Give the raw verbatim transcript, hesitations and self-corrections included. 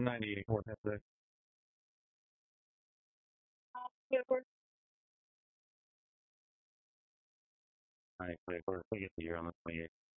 ninety-eight four past six. Yeah, of course. All right, so of course, we get the year on the twenty-eighth.